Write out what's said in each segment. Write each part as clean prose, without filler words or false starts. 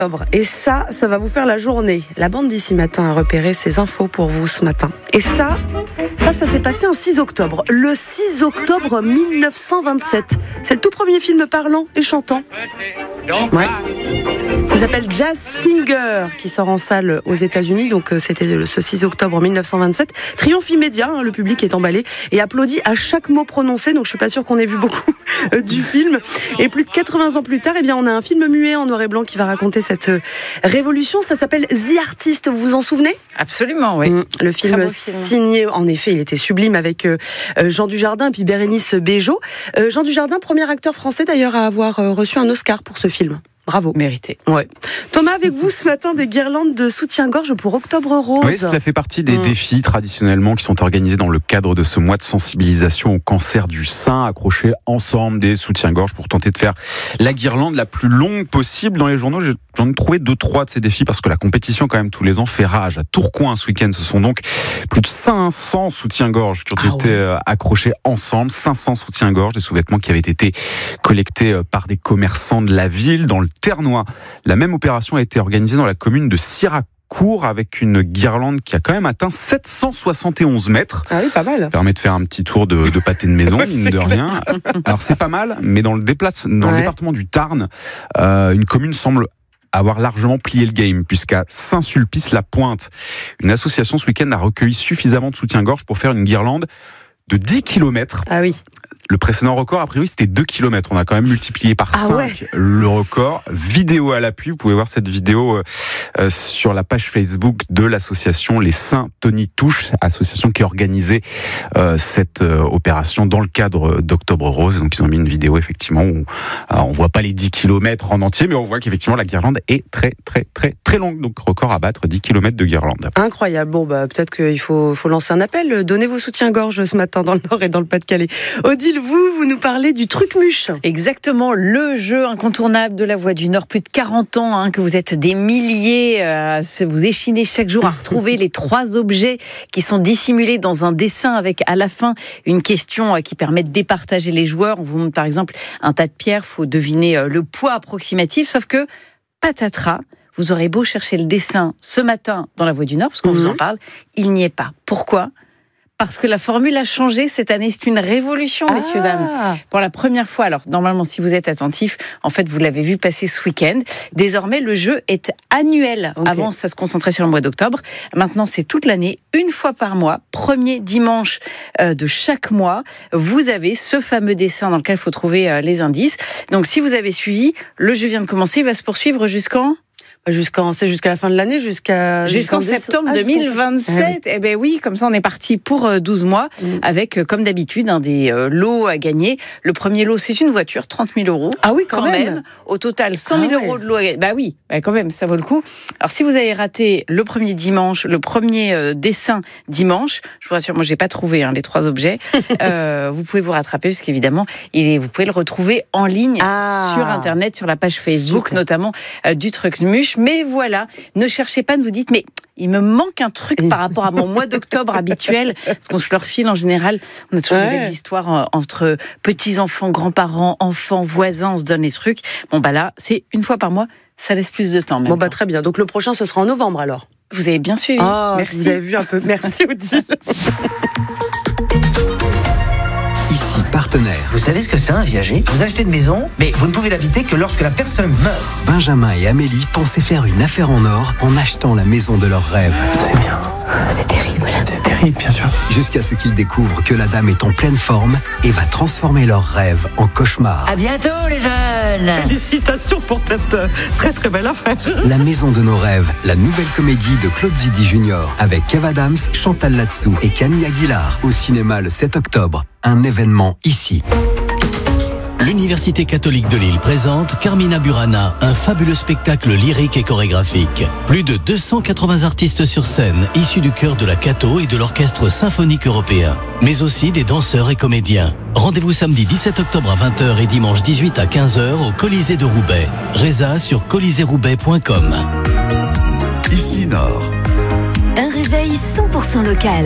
Et ça va vous faire la journée. La bande d'ici matin a repéré ces infos pour vous ce matin. Et ça s'est passé un 6 octobre. Le 6 octobre 1927. C'est le tout premier film parlant et chantant. Ouais. Ça s'appelle Jazz Singer, qui sort en salle aux États-Unis. Donc c'était ce 6 octobre 1927. Triomphe immédiat, le public est emballé et applaudit à chaque mot prononcé. Donc je suis pas sûre qu'on ait vu beaucoup du film. Et plus de 80 ans plus tard, on a un film muet en noir et blanc qui va raconter cette révolution. Ça s'appelle The Artist. Vous vous en souvenez ? Absolument, oui. Le film signé, en effet, il était sublime avec Jean Dujardin et puis Bérénice Bejo. Jean Dujardin, premier acteur français d'ailleurs à avoir reçu un Oscar pour ce film. Bravo. Mérité. Ouais. Thomas, avec vous ce matin, des guirlandes de soutien-gorge pour Octobre Rose. Oui, cela fait partie des défis traditionnellement qui sont organisés dans le cadre de ce mois de sensibilisation au cancer du sein. Accrocher ensemble des soutiens-gorge pour tenter de faire la guirlande la plus longue possible. Dans les journaux, j'en ai trouvé 2-3 de ces défis parce que la compétition quand même tous les ans fait rage. À Tourcoing ce week-end, ce sont donc plus de 500 soutiens-gorge qui ont été accrochés ensemble. 500 soutiens-gorge, des sous-vêtements qui avaient été collectés par des commerçants de la ville. Dans le Ternois, la même opération a été organisée dans la commune de Siracourt avec une guirlande qui a quand même atteint 771 mètres. Ah oui, pas mal. Ça permet de faire un petit tour de pâté de maison, mine de rien. Alors c'est pas mal, mais dans le département du Tarn, une commune semble avoir largement plié le game, puisqu'à Saint-Sulpice-la-Pointe, une association ce week-end a recueilli suffisamment de soutien-gorge pour faire une guirlande de 10 km. Ah oui. Le précédent record, a priori, c'était 2 km. On a quand même multiplié par 5 le record. Vidéo à l'appui. Vous pouvez voir cette vidéo sur la page Facebook de l'association Les Saints Tony Touche, association qui a organisé cette opération dans le cadre d'Octobre Rose. Donc, ils ont mis une vidéo, effectivement, où on voit pas les 10 km en entier, mais on voit qu'effectivement, la guirlande est très, très, très, très longue. Donc, record à battre, 10 km de guirlande. Incroyable. Bon, peut-être qu'il faut lancer un appel. Donnez vos soutiens-gorge ce matin dans le Nord et dans le Pas-de-Calais. Odile, vous nous parlez du truc-muche. Exactement, le jeu incontournable de la Voix du Nord. Plus de 40 ans que vous êtes des milliers à vous échiner chaque jour à retrouver les 3 objets qui sont dissimulés dans un dessin avec à la fin une question qui permet de départager les joueurs. On vous montre par exemple un tas de pierres, il faut deviner le poids approximatif, sauf que patatras, vous aurez beau chercher le dessin ce matin dans la Voix du Nord, parce qu'on vous en parle, il n'y est pas. Pourquoi ? Parce que la formule a changé cette année, c'est une révolution, messieurs, dames. Pour la première fois, alors normalement, si vous êtes attentifs, en fait, vous l'avez vu passer ce week-end. Désormais, le jeu est annuel. Okay. Avant, ça se concentrait sur le mois d'octobre. Maintenant, c'est toute l'année, une fois par mois, premier dimanche de chaque mois. Vous avez ce fameux dessin dans lequel il faut trouver les indices. Donc, si vous avez suivi, le jeu vient de commencer, il va se poursuivre jusqu'à la fin de l'année, jusqu'en septembre 2027. Eh ben oui, comme ça on est parti pour 12 mois avec, comme d'habitude, des lots à gagner. Le premier lot, c'est une voiture, 30 000 euros. Ah oui, quand même. Au total, 100 000 euros de lot à gagner. Bah oui, quand même, ça vaut le coup. Alors si vous avez raté le premier dimanche, le premier dessin dimanche, je vous rassure, moi j'ai pas trouvé les 3 objets, vous pouvez vous rattraper parce qu'évidemment, vous pouvez le retrouver en ligne sur Internet, sur la page Facebook, notamment du Truc-Muche. Mais voilà, ne cherchez pas, ne vous dites, mais il me manque un truc par rapport à mon mois d'octobre habituel, parce qu'on se leur file en général, on a toujours des belles histoires entre petits-enfants, grands-parents, enfants, voisins, on se donne les trucs. Bon là, c'est une fois par mois, ça laisse plus de temps même. Bon très bien, donc le prochain ce sera en novembre alors. Vous avez bien suivi. Merci. Vous avez vu un peu, merci Odile. Ici, partenaire. Vous savez ce que c'est un viager ? Vous achetez une maison, mais vous ne pouvez l'habiter que lorsque la personne meurt. Benjamin et Amélie pensaient faire une affaire en or en achetant la maison de leurs rêves. C'est bien. C'est terrible. C'est terrible, bien sûr. Jusqu'à ce qu'ils découvrent que la dame est en pleine forme et va transformer leurs rêves en cauchemar. À bientôt, les jeunes. Félicitations pour cette très très belle affaire. La maison de nos rêves, la nouvelle comédie de Claude Zidi Jr. avec Kev Adams, Chantal Latsou et Camille Aguilar au cinéma le 7 octobre. Un événement ici. L'Université catholique de Lille présente Carmina Burana, un fabuleux spectacle lyrique et chorégraphique. Plus de 280 artistes sur scène, issus du chœur de la Catho et de l'Orchestre symphonique européen, mais aussi des danseurs et comédiens. Rendez-vous samedi 17 octobre à 20h et dimanche 18 à 15h au Colisée de Roubaix. Résa sur coliseeroubaix.com. Ici Nord. Un rêve réveil 100% local.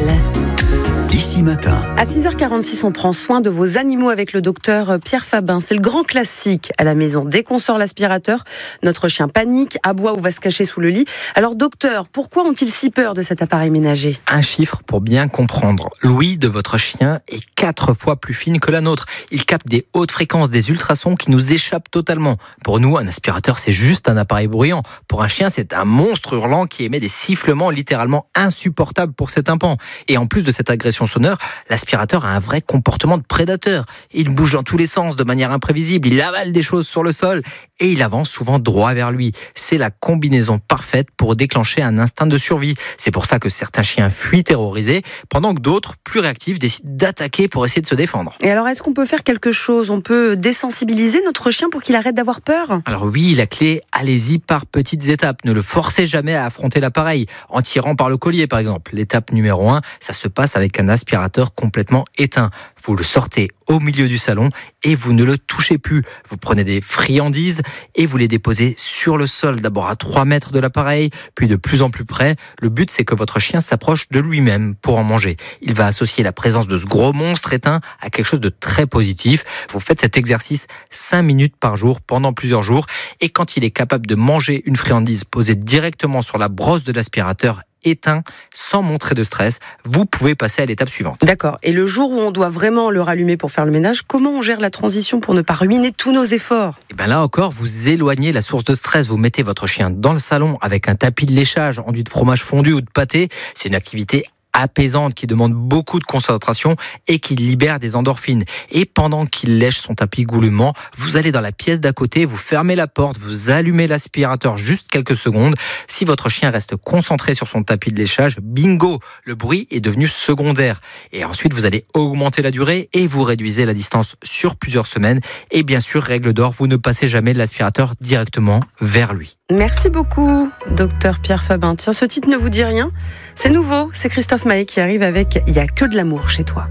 Ici Matin. À 6h46, on prend soin de vos animaux avec le docteur Pierre Fabin. C'est le grand classique à la maison. Dès qu'on sort l'aspirateur, notre chien panique, aboie ou va se cacher sous le lit. Alors docteur, pourquoi ont-ils si peur de cet appareil ménager ? Un chiffre pour bien comprendre. L'ouïe de votre chien est 4 fois plus fine que la nôtre. Il capte des hautes fréquences, des ultrasons qui nous échappent totalement. Pour nous, un aspirateur, c'est juste un appareil bruyant. Pour un chien, c'est un monstre hurlant qui émet des sifflements littéralement insupportables pour ses tympans. Et en plus de cette agression sonore, l'aspirateur a un vrai comportement de prédateur. Il bouge dans tous les sens de manière imprévisible, il avale des choses sur le sol et il avance souvent droit vers lui. C'est la combinaison parfaite pour déclencher un instinct de survie. C'est pour ça que certains chiens fuient terrorisés, pendant que d'autres, plus réactifs, décident d'attaquer pour essayer de se défendre. Et alors, est-ce qu'on peut faire quelque chose ? On peut désensibiliser notre chien pour qu'il arrête d'avoir peur ? Alors oui, la clé, allez-y par petites étapes. Ne le forcez jamais à affronter l'appareil, en tirant par le collier par exemple. L'étape numéro 1, ça se passe avec un aspirateur complètement éteint. Vous le sortez au milieu du salon et vous ne le touchez plus. Vous prenez des friandises et vous les déposez sur le sol, d'abord à 3 mètres de l'appareil, puis de plus en plus près. Le but, c'est que votre chien s'approche de lui-même pour en manger. Il va associer la présence de ce gros monstre éteint à quelque chose de très positif. Vous faites cet exercice 5 minutes par jour pendant plusieurs jours et quand il est capable de manger une friandise posée directement sur la brosse de l'aspirateur éteint, sans montrer de stress, vous pouvez passer à l'étape suivante. D'accord. Et le jour où on doit vraiment le rallumer pour faire le ménage, comment on gère la transition pour ne pas ruiner tous nos efforts ? Et bien là encore, vous éloignez la source de stress. Vous mettez votre chien dans le salon avec un tapis de léchage enduit de fromage fondu ou de pâté. C'est une activité apaisante qui demande beaucoup de concentration et qui libère des endorphines. Et pendant qu'il lèche son tapis goulûment, vous allez dans la pièce d'à côté, vous fermez la porte, vous allumez l'aspirateur juste quelques secondes. Si votre chien reste concentré sur son tapis de léchage, bingo, le bruit est devenu secondaire. Et ensuite, vous allez augmenter la durée et vous réduisez la distance sur plusieurs semaines. Et bien sûr, règle d'or, vous ne passez jamais l'aspirateur directement vers lui. Merci beaucoup, docteur Pierre Fabin. Tiens, ce titre ne vous dit rien ? C'est nouveau, c'est Christophe Maé qui arrive avec « Il n'y a que de l'amour chez toi ».